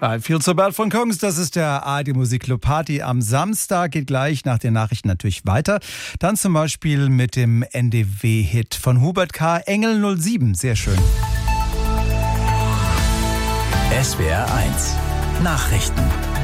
Viel zu Bad von Kongs, das ist der ARD Musikclub Party am Samstag, geht gleich nach den Nachrichten natürlich weiter. Dann zum Beispiel mit dem NDW-Hit von Hubert K., Engel 07, sehr schön. SWR 1 Nachrichten.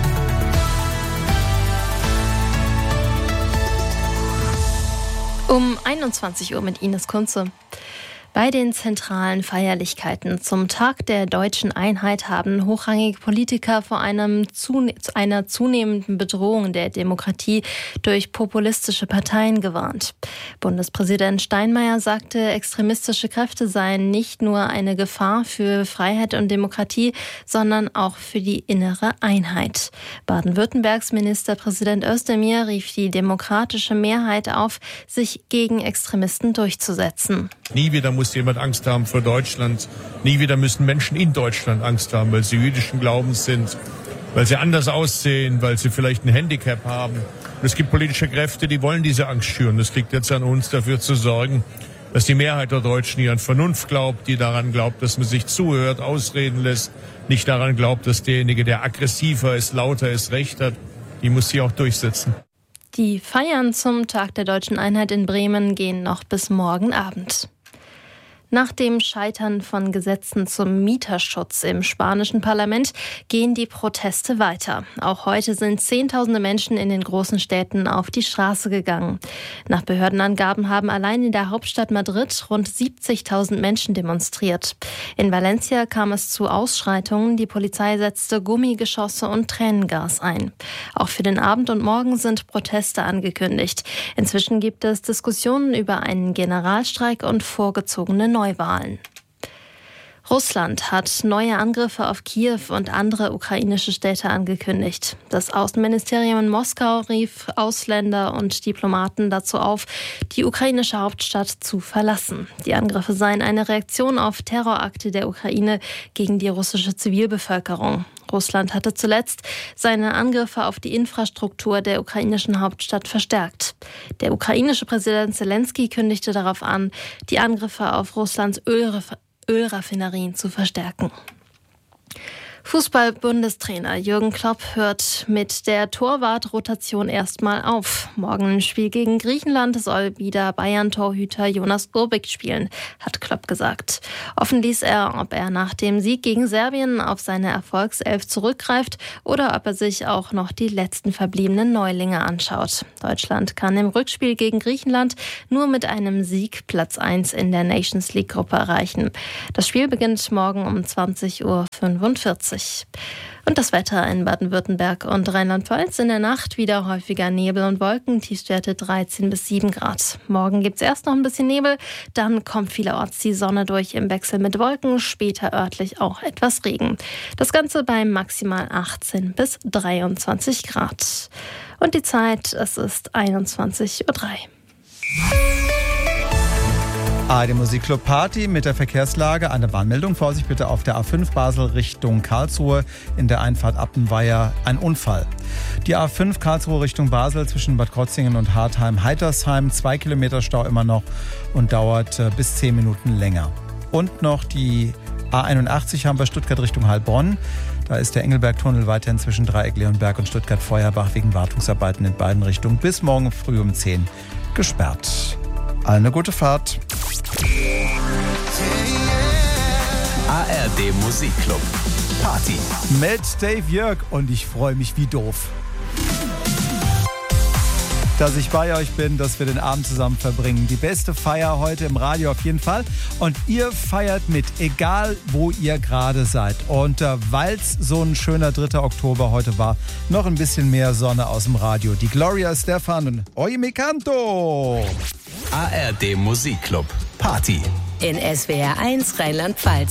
Um 21 Uhr mit Ines Kunze. Bei den zentralen Feierlichkeiten zum Tag der deutschen Einheit haben hochrangige Politiker vor einer zunehmenden Bedrohung der Demokratie durch populistische Parteien gewarnt. Bundespräsident Steinmeier sagte, extremistische Kräfte seien nicht nur eine Gefahr für Freiheit und Demokratie, sondern auch für die innere Einheit. Baden-Württembergs Ministerpräsident Özdemir rief die demokratische Mehrheit auf, sich gegen Extremisten durchzusetzen. Nie wieder muss jemand Angst haben vor Deutschland. Nie wieder müssen Menschen in Deutschland Angst haben, weil sie jüdischen Glaubens sind, weil sie anders aussehen, weil sie vielleicht ein Handicap haben. Und es gibt politische Kräfte, die wollen diese Angst schüren. Es liegt jetzt an uns, dafür zu sorgen, dass die Mehrheit der Deutschen, die an Vernunft glaubt, die daran glaubt, dass man sich zuhört, ausreden lässt, nicht daran glaubt, dass derjenige, der aggressiver ist, lauter ist, Recht hat, die muss sie auch durchsetzen. Die Feiern zum Tag der deutschen Einheit in Bremen gehen noch bis morgen Abend. Nach dem Scheitern von Gesetzen zum Mieterschutz im spanischen Parlament gehen die Proteste weiter. Auch heute sind Zehntausende Menschen in den großen Städten auf die Straße gegangen. Nach Behördenangaben haben allein in der Hauptstadt Madrid rund 70.000 Menschen demonstriert. In Valencia kam es zu Ausschreitungen. Die Polizei setzte Gummigeschosse und Tränengas ein. Auch für den Abend und Morgen sind Proteste angekündigt. Inzwischen gibt es Diskussionen über einen Generalstreik und vorgezogene Neuwahlen. Russland hat neue Angriffe auf Kiew und andere ukrainische Städte angekündigt. Das Außenministerium in Moskau rief Ausländer und Diplomaten dazu auf, die ukrainische Hauptstadt zu verlassen. Die Angriffe seien eine Reaktion auf Terrorakte der Ukraine gegen die russische Zivilbevölkerung. Russland hatte zuletzt seine Angriffe auf die Infrastruktur der ukrainischen Hauptstadt verstärkt. Der ukrainische Präsident Zelensky kündigte darauf an, die Angriffe auf Russlands Ölraffinerien zu verstärken. Fußball-Bundestrainer Jürgen Klopp hört mit der Torwartrotation erstmal auf. Morgen im Spiel gegen Griechenland soll wieder Bayern-Torhüter Jonas Urbik spielen, hat Klopp gesagt. Offen ließ er, ob er nach dem Sieg gegen Serbien auf seine Erfolgself zurückgreift oder ob er sich auch noch die letzten verbliebenen Neulinge anschaut. Deutschland kann im Rückspiel gegen Griechenland nur mit einem Sieg Platz 1 in der Nations League-Gruppe erreichen. Das Spiel beginnt morgen um 20:45 Uhr. Und das Wetter in Baden-Württemberg und Rheinland-Pfalz: in der Nacht wieder häufiger Nebel und Wolken, Tiefstwerte 13 bis 7 Grad. Morgen gibt es erst noch ein bisschen Nebel, dann kommt vielerorts die Sonne durch im Wechsel mit Wolken, später örtlich auch etwas Regen. Das Ganze bei maximal 18 bis 23 Grad. Und die Zeit, es ist 21:03 Uhr. ARD Musikclub Party mit der Verkehrslage. Eine Warnmeldung. Vorsicht bitte auf der A5 Basel Richtung Karlsruhe. In der Einfahrt Appenweier ein Unfall. Die A5 Karlsruhe Richtung Basel zwischen Bad Krotzingen und Hartheim-Heitersheim. 2 Kilometer Stau immer noch und dauert bis 10 Minuten länger. Und noch die A81 haben wir Stuttgart Richtung Heilbronn. Da ist der Engelberg-Tunnel weiterhin zwischen Dreieck-Leonberg und Stuttgart-Feuerbach wegen Wartungsarbeiten in beiden Richtungen bis morgen früh um 10 gesperrt. Allen eine gute Fahrt. ARD Musikclub Party Mit Dave Jörg und ich freue mich wie doof, dass ich bei euch bin, dass wir den Abend zusammen verbringen. Die beste Feier heute im Radio auf jeden Fall. Und ihr feiert mit, egal wo ihr gerade seid. Und weil es so ein schöner 3. Oktober heute war, noch ein bisschen mehr Sonne aus dem Radio. Die Gloria Estefan und Oye Mi Canto. ARD Musikclub Party in SWR 1 Rheinland-Pfalz.